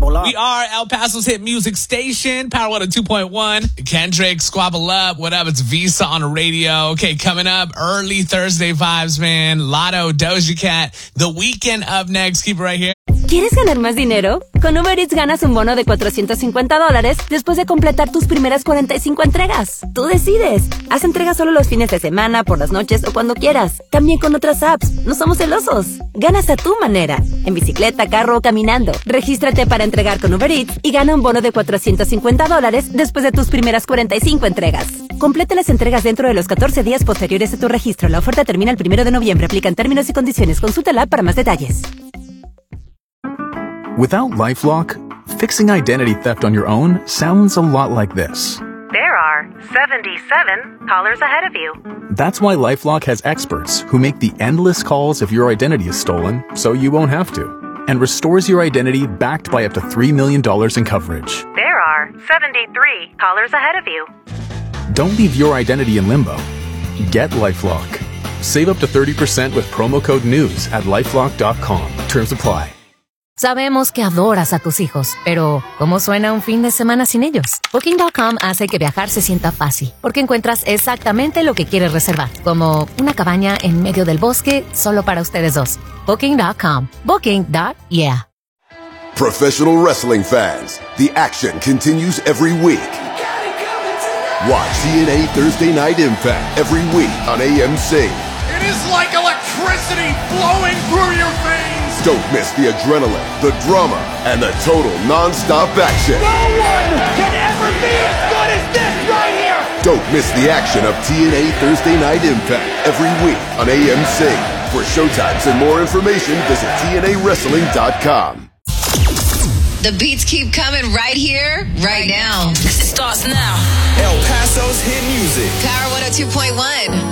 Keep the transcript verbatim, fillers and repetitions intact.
Hola. We are El Paso's hit music station, Power one oh two point one. Kendrick, Squabble Up. What up? It's Visa on the radio. Okay, coming up, early Thursday vibes, man. Lotto, Doja Cat. The Weeknd up next. Keep it right here. ¿Quieres ganar más dinero? Con Uber Eats ganas un bono de cuatrocientos cincuenta dólares después de completar tus primeras cuarenta y cinco entregas. Tú decides. Haz entregas solo los fines de semana, por las noches o cuando quieras. También con otras apps. No somos celosos. Ganas a tu manera. En bicicleta, carro o caminando. Regístrate para entregar con Uber Eats y gana un bono de cuatrocientos cincuenta dólares después de tus primeras cuarenta y cinco entregas. Completa las entregas dentro de los catorce días posteriores a tu registro. La oferta termina el primero de noviembre. Aplican términos y condiciones. Consulta la app para más detalles. Without LifeLock, fixing identity theft on your own sounds a lot like this. There are seventy-seven callers ahead of you. That's why LifeLock has experts who make the endless calls if your identity is stolen, so you won't have to, and restores your identity backed by up to three million dollars in coverage. There are seventy-three callers ahead of you. Don't leave your identity in limbo. Get LifeLock. Save up to thirty percent with promo code NEWS at lifelock dot com. Terms apply. Sabemos que adoras a tus hijos, pero ¿cómo suena un fin de semana sin ellos? Booking punto com hace que viajar se sienta fácil, porque encuentras exactamente lo que quieres reservar, como una cabaña en medio del bosque solo para ustedes dos. Booking punto com. Booking. Yeah. Professional wrestling fans, the action continues every week. Watch T N A Thursday Night Impact every week on A M C. It is like electricity flowing through your veins. Don't miss the adrenaline, the drama, and the total non-stop action. No one can ever be as good as this right here. Don't miss the action of T N A Thursday Night Impact every week on A M C. For showtimes and more information, visit T N A wrestling dot com. The beats keep coming right here, right now. It starts now. El Paso's hit music. Power one oh two point one.